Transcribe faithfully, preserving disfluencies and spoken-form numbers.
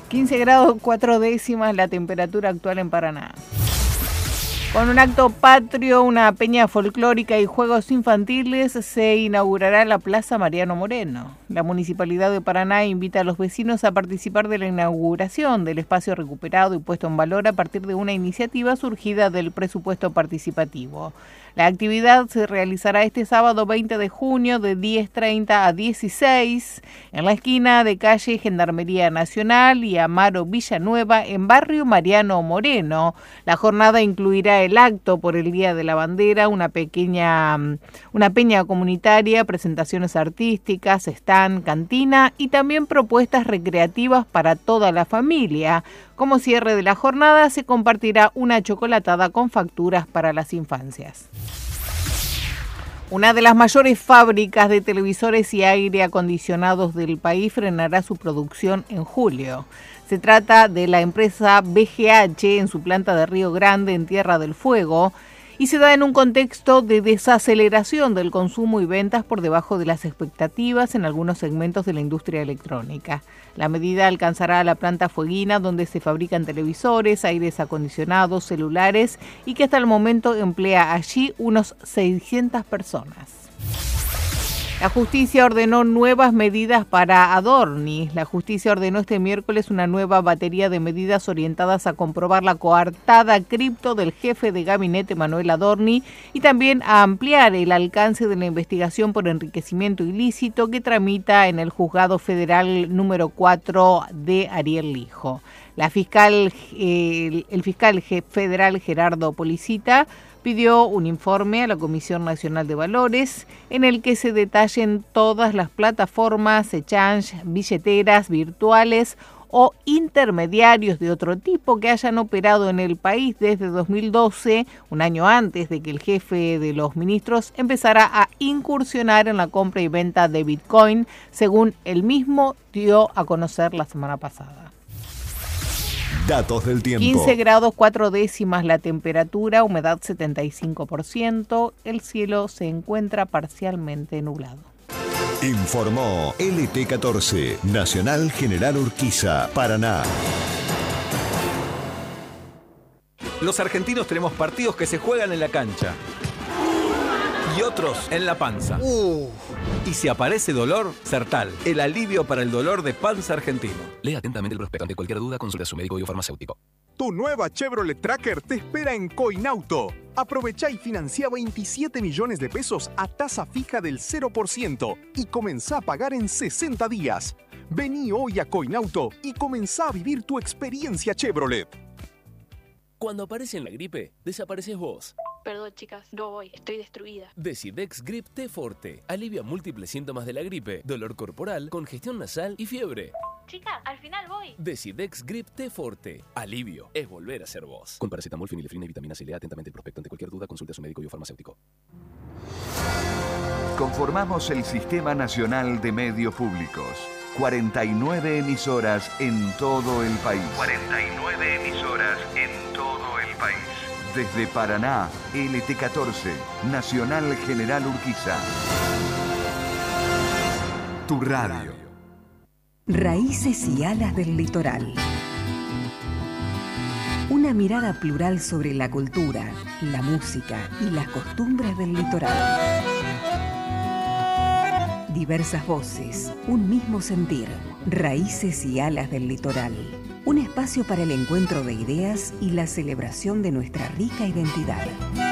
quince grados cuatro décimas la temperatura actual en Paraná. Con un acto patrio, una peña folclórica y juegos infantiles se inaugurará la Plaza Mariano Moreno. La Municipalidad de Paraná invita a los vecinos a participar de la inauguración del espacio recuperado y puesto en valor a partir de una iniciativa surgida del presupuesto participativo. La actividad se realizará este sábado veinte de junio de diez treinta a dieciséis en la esquina de calle Gendarmería Nacional y Amaro Villanueva en barrio Mariano Moreno. La jornada incluirá el acto por el Día de la Bandera, una pequeña una peña comunitaria, presentaciones artísticas, stand, cantina y también propuestas recreativas para toda la familia. Como cierre de la jornada se compartirá una chocolatada con facturas para las infancias. Una de las mayores fábricas de televisores y aire acondicionados del país frenará su producción en julio. Se trata de la empresa B G H en su planta de Río Grande, en Tierra del Fuego, y se da en un contexto de desaceleración del consumo y ventas por debajo de las expectativas en algunos segmentos de la industria electrónica. La medida alcanzará a la planta fueguina, donde se fabrican televisores, aires acondicionados, celulares y que hasta el momento emplea allí unos seiscientas personas. La justicia ordenó nuevas medidas para Adorni. La justicia ordenó este miércoles una nueva batería de medidas orientadas a comprobar la coartada cripto del jefe de gabinete Manuel Adorni y también a ampliar el alcance de la investigación por enriquecimiento ilícito que tramita en el juzgado federal número cuatro de Ariel Lijo. La fiscal, eh, el fiscal federal Gerardo Policita pidió un informe a la Comisión Nacional de Valores en el que se detallen todas las plataformas, exchange, billeteras virtuales o intermediarios de otro tipo que hayan operado en el país desde dos mil doce, un año antes de que el jefe de los ministros empezara a incursionar en la compra y venta de Bitcoin, según él mismo dio a conocer la semana pasada. Datos del tiempo. quince grados cuatro décimas la temperatura, humedad setenta y cinco por ciento, el cielo se encuentra parcialmente nublado. Informó L T catorce, Nacional General Urquiza, Paraná. Los argentinos tenemos partidos que se juegan en la cancha y otros en la panza. Uh. Y si aparece dolor, Sertal, el alivio para el dolor de panza argentino. Lea atentamente el prospecto. Ante cualquier duda, consulte a su médico o farmacéutico. Tu nueva Chevrolet Tracker te espera en Coinauto. Aprovecha y financia veintisiete millones de pesos a tasa fija del cero por ciento y comenzá a pagar en sesenta días. Vení hoy a Coinauto y comenzá a vivir tu experiencia Chevrolet. Cuando aparece en la gripe, desapareces vos. Perdón, chicas, no voy, estoy destruida. Decidex Grip T Forte alivia múltiples síntomas de la gripe, dolor corporal, congestión nasal y fiebre. Chicas, al final voy. Decidex Grip T Forte. Alivio es volver a ser vos. Con paracetamol, fenilefrina y vitamina C. Lea atentamente el prospecto. Ante cualquier duda, consulte a su médico o farmacéutico. Conformamos el Sistema Nacional de Medios Públicos. cuarenta y nueve emisoras en todo el país. cuarenta y nueve emisoras en todo el país. Desde Paraná, L T catorce, Nacional General Urquiza. Tu radio. Raíces y alas del litoral. Una mirada plural sobre la cultura, la música y las costumbres del litoral. Diversas voces, un mismo sentir. Raíces y alas del litoral. Un espacio para el encuentro de ideas y la celebración de nuestra rica identidad.